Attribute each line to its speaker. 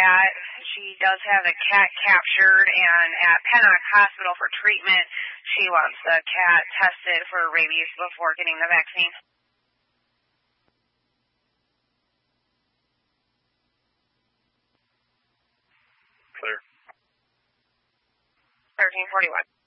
Speaker 1: cat. She does have a cat captured, and at Pennock Hospital for treatment, she wants the cat tested for rabies before getting the vaccine.
Speaker 2: Clear.
Speaker 1: 1341.